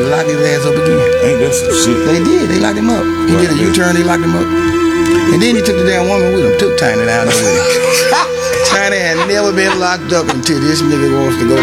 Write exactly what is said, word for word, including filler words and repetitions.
to lock his ass up again. Ain't that some shit? They did. They locked him up. He Right, did a man. U-turn. They locked him up. And then he took the damn woman with him. Took Tiny down there with him. Tiny had never been locked up until this nigga wants to go